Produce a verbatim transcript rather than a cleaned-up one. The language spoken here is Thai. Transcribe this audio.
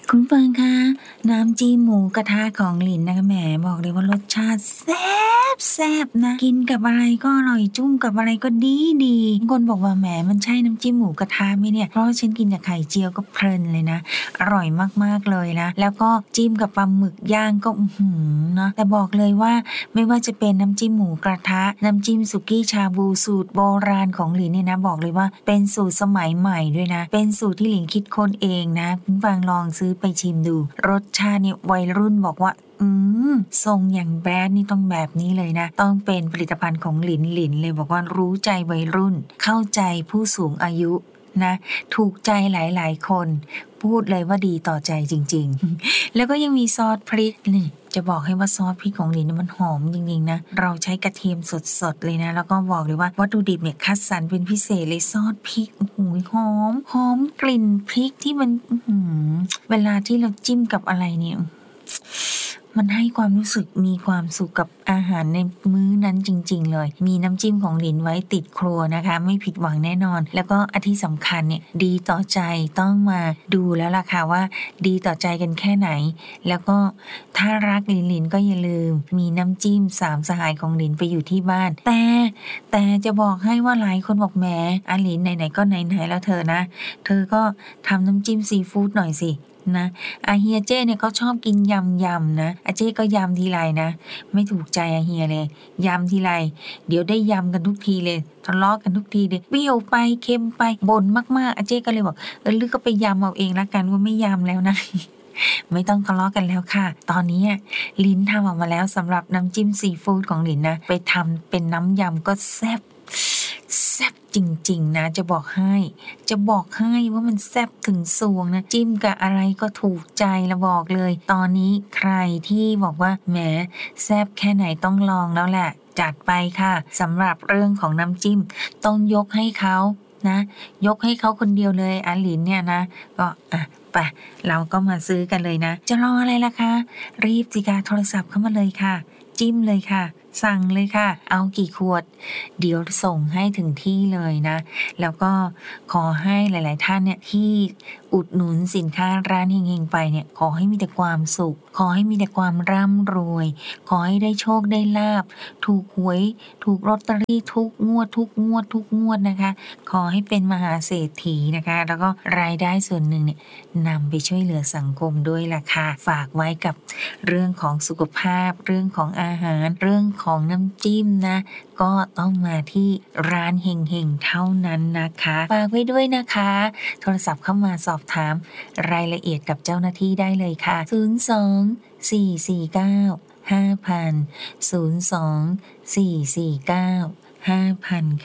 คุณฟังคะน้ำจิ้มหมูกระทะของหลินนะคะแหมบอกเลยว่ารสชาติแซ่บแซ่บนะกินกับอะไรก็อร่อยจุ้มกับอะไรก็ดีดีคนบอกว่าแหมมันใช่น้ำจิ้มหมูกระทะไหมเนี่ยเพราะฉันกินกับไข่เจียวก็เพลินเลยนะอร่อยมากๆเลยนะแล้วก็จิ้มกับปลาหมึกย่างก็อื้อหือเนาะแต่บอกเลยว่าไม่ว่าจะเป็นน้ำจิ้มหมูกระทะน้ำจิ้มสุกี้ชาบูสูตรโบราณของหลินเนี่ยนะบอกเลยว่าเป็นสูตรสมัยใหม่ด้วยนะเป็นสูตรที่หลินคิดค้นเองนะคุณฟังลองซื้อไปชิมดูรสชาติเนี่ยวัยรุ่นบอกว่าอืมทรงอย่างแบดนี่ต้องแบบนี้เลยนะต้องเป็นผลิตภัณฑ์ของหลินหลินเลยบอกว่ารู้ใจวัยรุ่นเข้าใจผู้สูงอายุนะถูกใจหลายๆคนพูดเลยว่าดีต่อใจจริงๆ แล้วก็ยังมีซอสพริกนี่จะบอกให้ว่าซอสพริกของหลินมันหอมจริงๆนะเราใช้กระเทียมสดๆเลยนะแล้วก็บอกเลยว่าวัตถุดิบเนี่ยคัดสรรเป็นพิเศษเลยซอสพริกโอ้โหหอมหอมกลิ่นพริกที่มันเวลาที่เราจิ้มกับอะไรเนี่ยมันให้ความรู้สึกมีความสุขกับอาหารในมื้อนั้นจริงๆเลยมีน้ำจิ้มของหลินไว้ติดครัวนะคะไม่ผิดหวังแน่นอนแล้วก็อันที่สำคัญเนี่ยดีต่อใจต้องมาดูแล้วล่ะค่ะว่าดีต่อใจกันแค่ไหนแล้วก็ถ้ารักหลินหลินก็อย่าลืมมีน้ำจิ้มสามสหายของหลินไปอยู่ที่บ้านแต่แต่จะบอกให้ว่าหลายคนบอกแหมอาหลินไหนๆก็ไหนๆแล้วเธอนะเธอก็ทำน้ำจิ้มซีฟู้ดหน่อยสินะอาเฮียเจ้เนี่ยเขาชอบกินยำยำนะอาเจ้ก็ยำทีไรนะไม่ถูกใจอาเฮียเลยยำทีไรเดี๋ยวได้ยำกันทุกทีเลยทะเลาะกันทุกทีเลยเปรี้ยวไปเค็มไปบ่นมากๆอาเจ้ก็เลยบอกเออลึกก็ไปยำเอาเองละกันว่าไม่ยำแล้วนะ ไม่ต้องทะเลาะกันแล้วค่ะตอนนี้ลิ้นทำออกมาแล้วสำหรับน้ำจิ้มซีฟู้ดของลิ้นนะไปทำเป็นน้ำยำก็แซ่บแซ่บจริงๆนะจะบอกให้จะบอกให้ว่ามันแซ่บถึงสวงนะจิ้มกับอะไรก็ถูกใจละบอกเลยตอนนี้ใครที่บอกว่าแหมแซ่บแค่ไหนต้องลองแล้วแหละจัดไปค่ะสำหรับเรื่องของน้ำจิ้มต้องยกให้เขานะยกให้เขาคนเดียวเลยอาหลินเนี่ยนะก็อ่ะไปเราก็มาซื้อกันเลยนะจะรออะไรล่ะคะรีบสิคะโทรศัพท์เข้ามาเลยค่ะจิ้มเลยค่ะสั่งเลยค่ะเอากี่ขวดเดี๋ยวส่งให้ถึงที่เลยนะแล้วก็ขอให้หลายๆท่านเนี่ยที่อุดหนุนสินค้าร้านเฮงๆไปเนี่ยขอให้มีแต่ความสุขขอให้มีแต่ความร่ำรวยขอให้ได้โชคได้ลาภถูกหวยถูกลอตเตอรี่ทุกงวดทุกงวดทุกงวดนะคะขอให้เป็นมหาเศรษฐีนะคะแล้วก็รายได้ส่วนหนึ่งเนี่ยนำไปช่วยเหลือสังคมด้วยล่ะค่ะฝากไว้กับเรื่องของสุขภาพเรื่องของอาหารเรื่องของน้ำจิ้มนะก็ต้องมาที่ร้านเฮงๆเท่านั้นนะคะฝากไว้ด้วยนะคะโทรศัพท์เข้ามาสอบถามรายละเอียดกับเจ้าหน้าที่ได้เลยค่ะศูนย์ สอง สี่ สี่ เก้า ห้า ศูนย์ ศูนย์ ศูนย์ สอง สี่ สี่ เก้า ห้า ศูนย์ ศูนย์